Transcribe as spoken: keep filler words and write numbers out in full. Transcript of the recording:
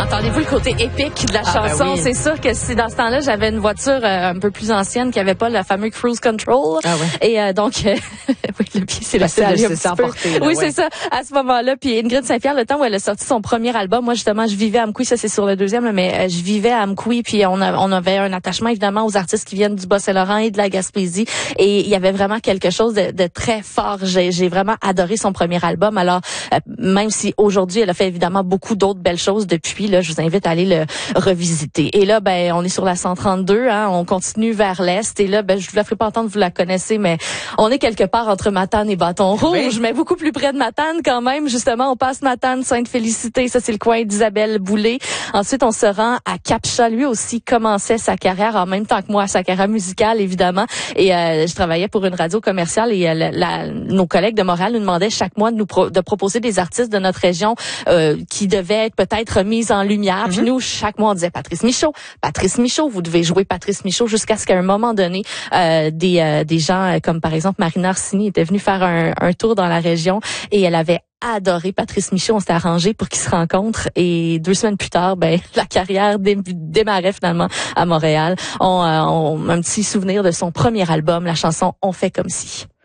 entendez-vous le côté épique de la ah, chanson? Ben oui. C'est sûr que si dans ce temps-là, j'avais une voiture euh, un peu plus ancienne qui avait pas le fameux cruise control. Ah ouais. Et euh, donc, euh, oui, le pied s'est laissé aller un petit peu. Là, oui, ouais. c'est ça. À ce moment-là, puis Ingrid Saint-Pierre, le temps où elle a sorti son premier album, moi justement, je vivais à Amkoui, ça c'est sur le deuxième, là, mais euh, je vivais à Amkoui, puis on, a, on avait un attachement évidemment aux artistes qui viennent du Bas-Saint-Laurent et de la Gaspésie. Et il y avait vraiment quelque chose de, de très fort. J'ai, j'ai vraiment adoré son premier album. Alors, euh, même si aujourd'hui, elle a fait évidemment beaucoup d'autres belles choses depuis, là, je vous invite à aller le revisiter. Et là, ben, on est sur la cent trente-deux, hein, on continue vers l'est. Et là, ben, je vous la ferai pas entendre, vous la connaissez, mais on est quelque part entre Matane et Bâton Rouge, oui. mais beaucoup plus près de Matane quand même. Justement, on passe Matane, Sainte-Félicité, ça c'est le coin d'Isabelle Boulay. Ensuite, on se rend à Cap-Chat. Lui aussi commençait sa carrière en même temps que moi, sa carrière musicale, évidemment. Et euh, je travaillais pour une radio commerciale et euh, la, la, nos collègues de Montréal nous demandaient chaque mois de nous pro, de proposer des artistes de notre région euh, qui devaient être peut-être mis en lumière. Mm-hmm. Puis nous, chaque mois, on disait Patrice Michaud, Patrice Michaud, vous devez jouer Patrice Michaud, jusqu'à ce qu'à un moment donné, euh, des, euh, des gens comme par exemple Marina Orsini était venue faire un, un tour dans la région et elle avait adoré Patrice Michaud. On s'était arrangé pour qu'ils se rencontrent et deux semaines plus tard, ben la carrière dé- démarrait finalement à Montréal. On, euh, on un petit souvenir de son premier album, la chanson On fait comme si.